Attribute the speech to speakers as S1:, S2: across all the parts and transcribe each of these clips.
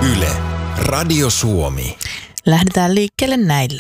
S1: Yle, Radio Suomi.
S2: Lähdetään liikkeelle näillä.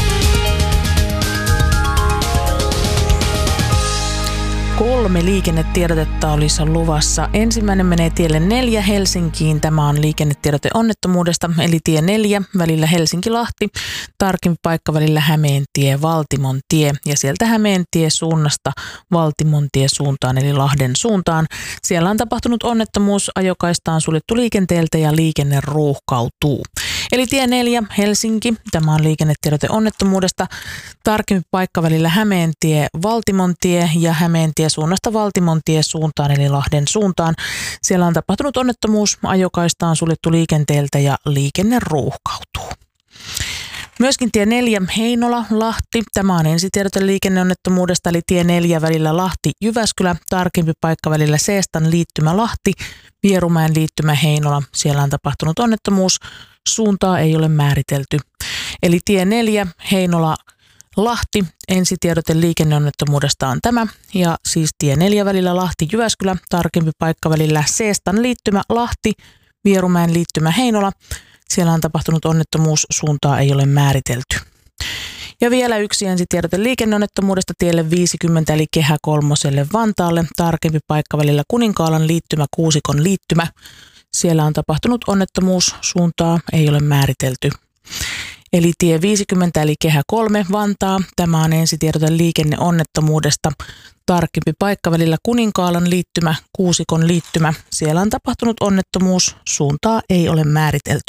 S2: Kolme liikennetiedotetta olisi luvassa. Ensimmäinen menee tielle 4 Helsinkiin. Tämä on liikennetiedote onnettomuudesta, eli tie 4 välillä Helsinki-Lahti. Tarkempi paikka välillä Hämeentie-Valtimontie ja sieltä Hämeentie suunnasta Valtimontie suuntaan, eli Lahden suuntaan. Siellä on tapahtunut onnettomuus, ajokaista on suljettu liikenteeltä ja liikenne ruuhkautuu. Eli tie 4 Helsinki, tämä on liikennetiedote onnettomuudesta. Tarkempi paikka välillä Hämeentie-Valtimontie ja Hämeentie suunnasta Valtimontie suuntaan, eli Lahden suuntaan. Siellä on tapahtunut onnettomuus, ajokaista on suljettu liikenteeltä ja liikenne ruuhkautuu. Myöskin tie 4 Heinola-Lahti. Tämä on ensitiedote liikenneonnettomuudesta, eli tie 4 välillä Lahti-Jyväskylä. Tarkempi paikka välillä Seestan liittymä Lahti, Vierumäen liittymä Heinola. Siellä on tapahtunut onnettomuus. Suuntaa ei ole määritelty. Eli tie 4 Heinola-Lahti. Ensitiedote liikenneonnettomuudesta on tämä. Ja siis tie 4 välillä Lahti-Jyväskylä. Tarkempi paikka välillä Seestan liittymä Lahti, Vierumäen liittymä Heinola. Siellä on tapahtunut onnettomuus, suuntaa ei ole määritelty. Ja vielä yksi ensitiedote liikenneonnettomuudesta tielle 50 eli Kehä kolmoselle Vantaalle. Tarkempi paikka välillä Kuninkaalan liittymä, Kuusikon liittymä. Siellä on tapahtunut onnettomuus, suuntaa ei ole määritelty. Eli tie 50 eli Kehä 3 Vantaa. Tämä on ensitiedote liikenneonnettomuudesta. Tarkempi paikka välillä Kuninkaalan liittymä, Kuusikon liittymä. Siellä on tapahtunut onnettomuus, suuntaa ei ole määritelty.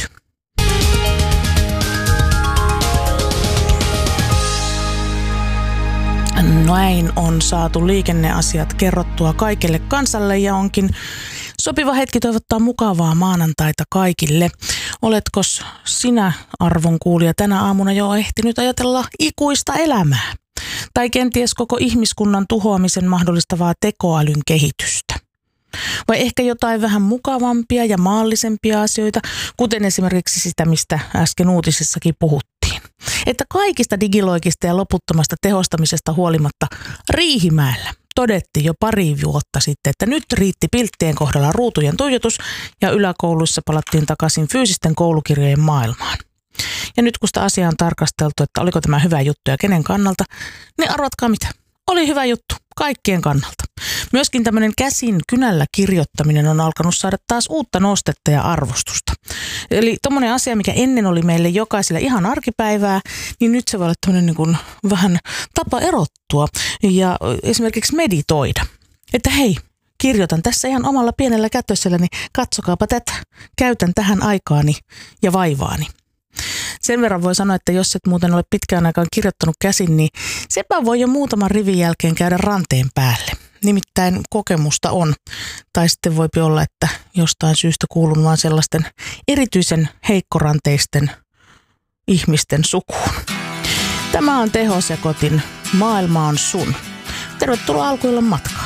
S2: Näin on saatu liikenneasiat kerrottua kaikille kansalle ja onkin sopiva hetki toivottaa mukavaa maanantaita kaikille. Oletko sinä, arvon kuulija, tänä aamuna jo ehtinyt ajatella ikuista elämää? Tai kenties koko ihmiskunnan tuhoamisen mahdollistavaa tekoälyn kehitystä? Vai ehkä jotain vähän mukavampia ja maallisempia asioita, kuten esimerkiksi sitä, mistä äsken uutisissakin puhuttiin. Että kaikista digiloikista ja loputtomasta tehostamisesta huolimatta Riihimäellä todettiin jo pari vuotta sitten, että nyt riitti pilttien kohdalla ruutujen tuijotus ja yläkouluissa palattiin takaisin fyysisten koulukirjojen maailmaan. Ja nyt kun sitä asiaa on tarkasteltu, että oliko tämä hyvä juttu ja kenen kannalta, niin arvatkaa mitä. Oli hyvä juttu kaikkien kannalta. Myöskin tämmöinen käsin kynällä kirjoittaminen on alkanut saada taas uutta nostetta ja arvostusta. Eli tommoinen asia, mikä ennen oli meille jokaiselle ihan arkipäivää, niin nyt se voi olla tämmöinen niin kuin vähän tapa erottua ja esimerkiksi meditoida. Että hei, kirjoitan tässä ihan omalla pienellä kätösselläni, katsokaapa tätä, käytän tähän aikaani ja vaivaani. Sen verran voi sanoa, että jos et muuten ole pitkään aikaan kirjoittanut käsin, niin sepä voi jo muutaman rivin jälkeen käydä ranteen päälle. Nimittäin kokemusta on. Tai sitten voi olla, että jostain syystä kuulun vaan sellaisten erityisen heikkoranteisten ihmisten sukuun. Tämä on Tehosekotin Maailma on sun. Tervetuloa alkuillan matkaan.